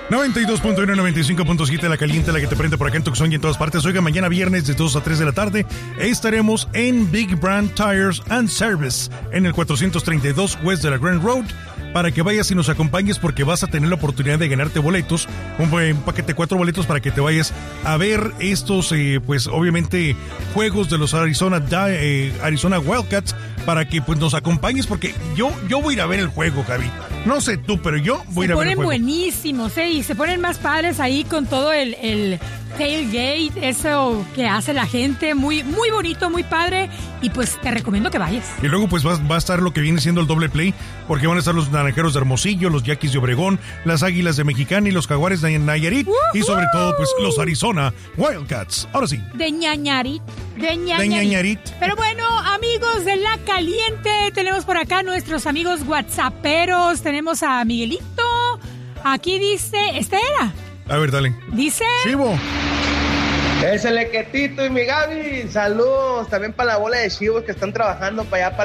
92.1, 95.7, la caliente, la que te prende por acá en Tucson y en todas partes. Oiga, mañana viernes de 2 a 3 de la tarde estaremos en Big Brand Tires and Service en el 432 West de la Grand Road, para que vayas y nos acompañes, porque vas a tener la oportunidad de ganarte boletos, un paquete de 4 boletos para que te vayas a ver estos, pues obviamente, juegos de los Arizona Wildcats, para que pues nos acompañes, porque yo voy a ir a ver el juego, Javi. No sé tú, pero yo voy a ir a ver el juego. Se ponen buenísimos, y se ponen más padres ahí con todo el tailgate, eso que hace la gente, muy, muy bonito, muy padre, y pues te recomiendo que vayas. Y luego pues va a estar lo que viene siendo el doble play, porque van a estar los Naranjeros de Hermosillo, los Yaquis de Obregón, las Águilas de Mexicali, los Jaguares de Nayarit, y sobre todo pues los Arizona Wildcats. Ahora sí. De Ñañarit. Pero bueno, amigos de La Caliente, tenemos por acá nuestros amigos whatsapperos. Tenemos a Miguelito. Aquí dice, ¿esta era? A ver, dale. Dice... Chivo. Es el Lequetito y mi Gaby. Saludos también para la bola de chivos que están trabajando para allá, para